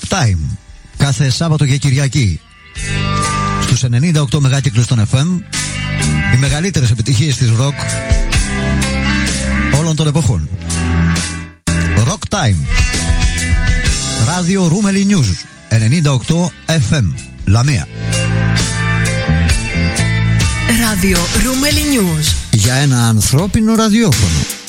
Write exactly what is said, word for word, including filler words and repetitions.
Rock Time. Κάθε Σάββατο και Κυριακή στους ενενήντα οκτώ μεγάκυκλους των εφ εμ. Οι μεγαλύτερες επιτυχίες της rock όλων των εποχών. Rock Time. Ράδιο Ρούμελι News ενενήντα οκτώ εφ εμ Λαμία. Ράδιο Ρούμελι News. Για ένα ανθρώπινο ραδιόφωνο.